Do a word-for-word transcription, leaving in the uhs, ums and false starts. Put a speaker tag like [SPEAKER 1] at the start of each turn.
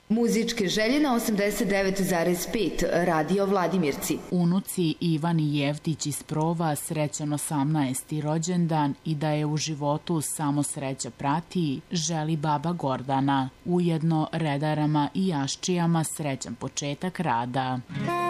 [SPEAKER 1] Muzičke želje na osamdeset devet zarez pet Radio Vladimirci.
[SPEAKER 2] Unuci Ivan i Jevtić iz Prova srećan osamnaesti rođendan i da je u životu samo sreća prati, želi baba Gordana. Ujedno redarama i jaščijama srećan početak rada.